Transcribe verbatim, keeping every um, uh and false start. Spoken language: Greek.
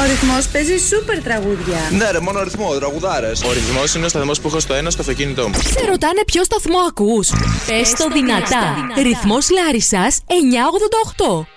Ο Ρυθμός παίζει σούπερ τραγούδια. Ναι, ρε, μόνο ρυθμό, τραγουδάρες. Ο Ρυθμός είναι ο σταθμός που έχω στο ένα στο αυτοκίνητό μου. Σε ρωτάνε ποιο σταθμό ακούς. Πες το δυνατά. Ρυθμός Λάρισσας εννιακόσια ογδόντα οκτώ.